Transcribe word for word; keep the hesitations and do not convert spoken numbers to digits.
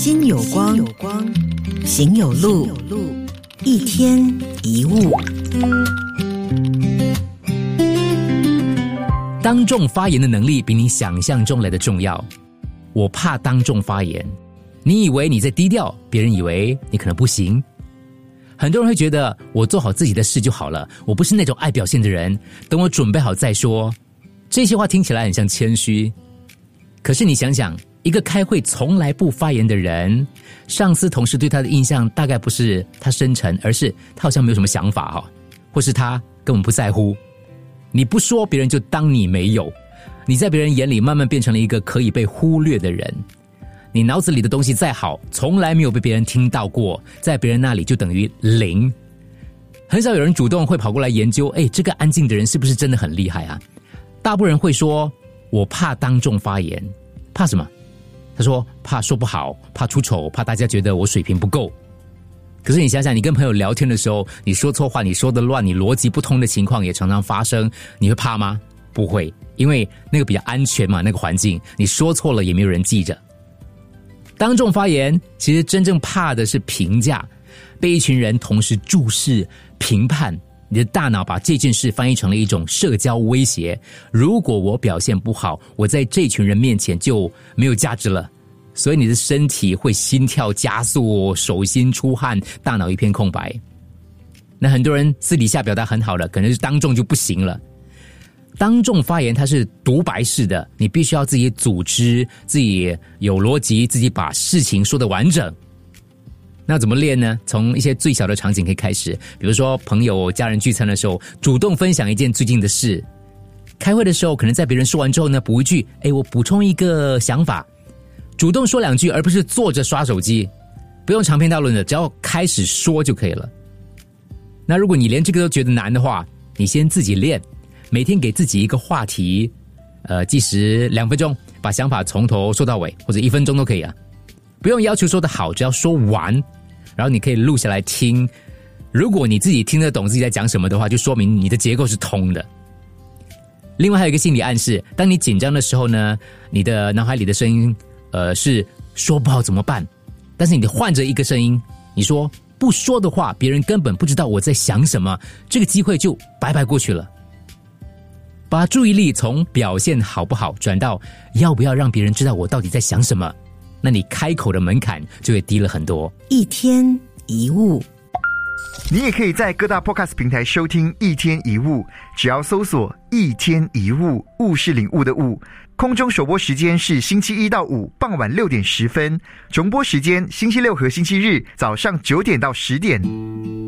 心有光，行有路，一天一物。 当众发言的能力比你想象中来的重要。我怕当众发言，你以为你在低调，别人以为你可能不行。很多人会觉得我做好自己的事就好了，我不是那种爱表现的人，等我准备好再说。这些话听起来很像谦虚，可是你想想，一个开会从来不发言的人，上司同事对他的印象大概不是他深沉，而是他好像没有什么想法哈，或是他根本不在乎。你不说，别人就当你没有，你在别人眼里慢慢变成了一个可以被忽略的人。你脑子里的东西再好，从来没有被别人听到过，在别人那里就等于零。很少有人主动会跑过来研究，诶，这个安静的人是不是真的很厉害啊？大部分人会说，我怕当众发言。怕什么？他说怕说不好，怕出丑，怕大家觉得我水平不够。可是你想想，你跟朋友聊天的时候，你说错话，你说的乱，你逻辑不通的情况也常常发生，你会怕吗？不会，因为那个比较安全嘛，那个环境，你说错了也没有人记着。当众发言，其实真正怕的是评价，被一群人同时注视、评判。你的大脑把这件事翻译成了一种社交威胁。如果我表现不好，我在这群人面前就没有价值了。所以你的身体会心跳加速，手心出汗，大脑一片空白。那很多人私底下表达很好了，可能是当众就不行了。当众发言它是独白式的，你必须要自己组织，自己有逻辑，自己把事情说得完整。那怎么练呢？从一些最小的场景可以开始，比如说朋友家人聚餐的时候，主动分享一件最近的事。开会的时候，可能在别人说完之后呢，补一句，诶，我补充一个想法。主动说两句，而不是坐着刷手机，不用长篇大论的，只要开始说就可以了。那如果你连这个都觉得难的话，你先自己练，每天给自己一个话题，呃，计时两分钟，把想法从头说到尾，或者一分钟都可以啊。不用要求说得好，只要说完，然后你可以录下来听。如果你自己听得懂自己在讲什么的话，就说明你的结构是通的。另外还有一个心理暗示，当你紧张的时候呢，你的脑海里的声音呃，是说不好怎么办？但是你换着一个声音，你说不说的话，别人根本不知道我在想什么，这个机会就白白过去了。把注意力从表现好不好转到要不要让别人知道我到底在想什么，那你开口的门槛就会低了很多。 一天一物。 你也可以在各大 podcast 平台收听一天一物，只要搜索一天一物，物是领悟的物。空中首播时间是星期一到五傍晚六点十分，重播时间星期六和星期日早上九点到十点。